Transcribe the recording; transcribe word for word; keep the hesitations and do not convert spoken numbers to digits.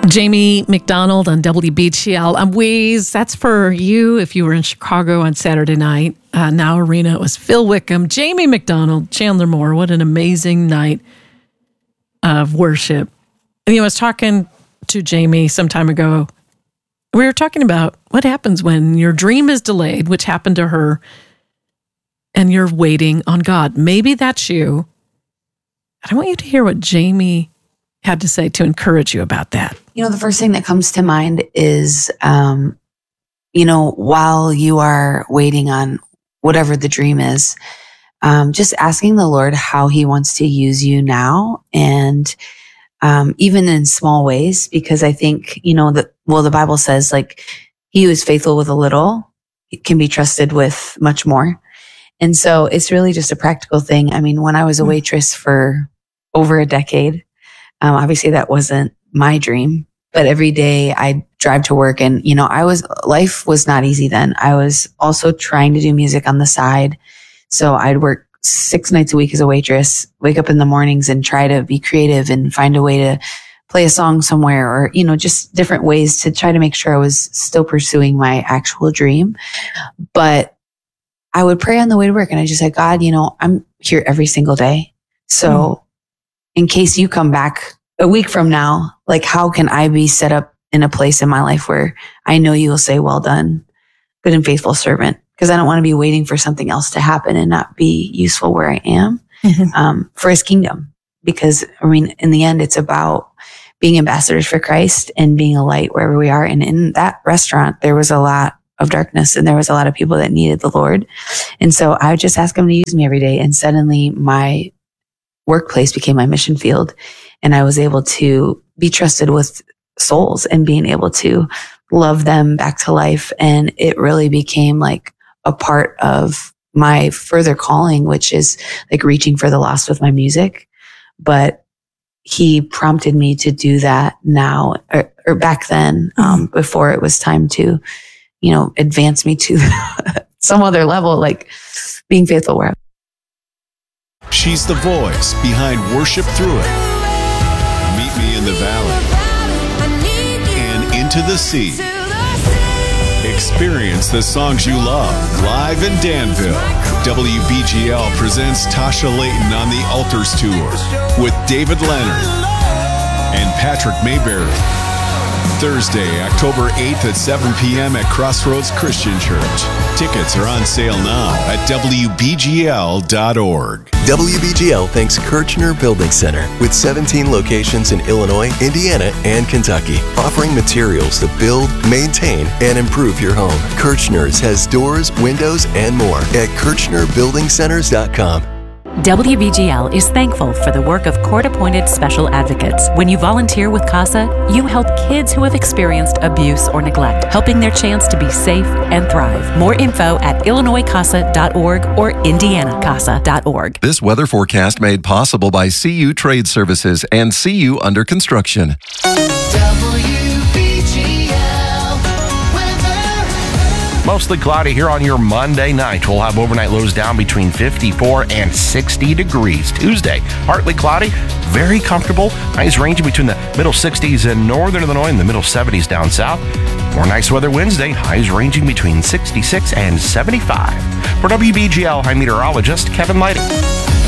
Jamie McDonald on W B G L. I'm Weeze. That's for you if you were in Chicago on Saturday night. Uh, Now Arena, it was Phil Wickham, Jamie McDonald, Chandler Moore. What an amazing night of worship. And, you know, I was talking to Jamie some time ago. We were talking about what happens when your dream is delayed, which happened to her, and you're waiting on God. Maybe that's you. And I want you to hear what Jamie had to say to encourage you about that. You know, the first thing that comes to mind is, um, you know, while you are waiting on whatever the dream is, um, just asking the Lord how he wants to use you now. And um, even in small ways, because I think, you know, that, well, the Bible says like he who is faithful with a little can be trusted with much more. And so it's really just a practical thing. I mean, when I was a waitress for over a decade, Um, obviously that wasn't my dream, but every day I drive to work and, you know, I was, life was not easy then. I was also trying to do music on the side. So I'd work six nights a week as a waitress, wake up in the mornings and try to be creative and find a way to play a song somewhere or, you know, just different ways to try to make sure I was still pursuing my actual dream. But I would pray on the way to work and I just said, God, you know, I'm here every single day. So mm. in case you come back a week from now, like how can I be set up in a place in my life where I know you will say, well done, good and faithful servant? Because I don't want to be waiting for something else to happen and not be useful where I am mm-hmm. um, for his kingdom. Because I mean, in the end, it's about being ambassadors for Christ and being a light wherever we are. And in that restaurant, there was a lot of darkness and there was a lot of people that needed the Lord. And so I would just ask him to use me every day. And suddenly my workplace became my mission field. And I was able to be trusted with souls and being able to love them back to life. And it really became like a part of my further calling, which is like reaching for the lost with my music. But he prompted me to do that now or, or back then, um, before it was time to, you know, advance me to some other level, like being faithful where She's the voice behind Worship Through It, Meet Me in the Valley, and Into the Sea. Experience the songs you love live in Danville. W B G L presents Tasha Layton on the Altars Tour with David Leonard and Patrick Mayberry. Thursday, October eighth at seven p.m. at Crossroads Christian Church. Tickets are on sale now at W B G L dot org. W B G L thanks Kirchner Building Center with seventeen locations in Illinois, Indiana, and Kentucky, offering materials to build, maintain, and improve your home. Kirchner's has doors, windows, and more at Kirchner Building Centers dot com. W B G L is thankful for the work of court-appointed special advocates. When you volunteer with CASA, you help kids who have experienced abuse or neglect, helping their chance to be safe and thrive. More info at Illinois Casa dot org or Indiana Casa dot org. This weather forecast made possible by C U Trade Services and C U Under Construction. Mostly cloudy here on your Monday night. We'll have overnight lows down between fifty-four and sixty degrees. Tuesday, partly cloudy, very comfortable. Highs ranging between the middle sixties in northern Illinois and the middle seventies down south. More nice weather Wednesday, highs ranging between sixty-six and seventy-five. For W B G L, I'm meteorologist Kevin Lighting.